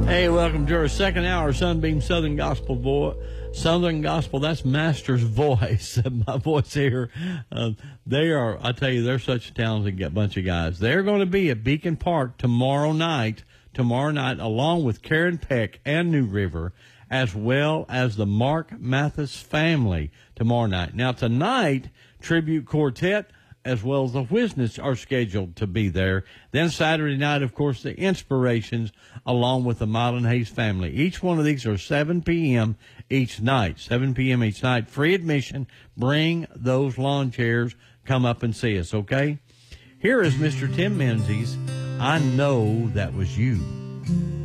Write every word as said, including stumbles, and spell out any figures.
Hey, welcome to our second hour, Sunbeam Southern Gospel Boy. Southern Gospel, that's Master's voice. My voice here. Uh, they are, I tell you, they're such a talented bunch of guys. They're going to be at Beacon Park tomorrow night, tomorrow night, along with Karen Peck and New River, as well as the Mark Mathis family tomorrow night. Now, tonight, Tribute Quartet, as well as the Wisnets are scheduled to be there. Then Saturday night, of course, the Inspirations, along with the Mylan Hayes family. Each one of these are seven p.m. each night. seven p.m. each night. Free admission. Bring those lawn chairs. Come up and see us, okay? Here is Mister Tim Menzies. I Know That Was You.